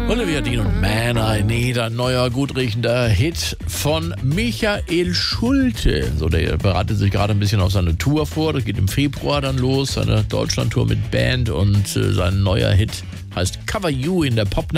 Olivia Dean und Man I Need, ein neuer, gut riechender Hit von Michael Schulte. So, der bereitet sich gerade ein bisschen auf seine Tour vor. Das geht im Februar dann los, seine Deutschland-Tour mit Band, und sein neuer Hit heißt Cover You in der Popnacht.